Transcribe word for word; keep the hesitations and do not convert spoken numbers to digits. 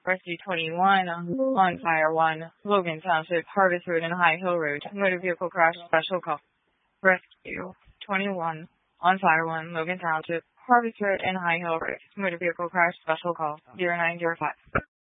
Rescue twenty-one on Fire one, Logan Township, Harvest Road and High Hill Road. Motor vehicle crash special call. Rescue twenty-one on Fire one, Logan Township, Harvest Road and High Hill Road. Motor vehicle crash special call. zero nine zero five.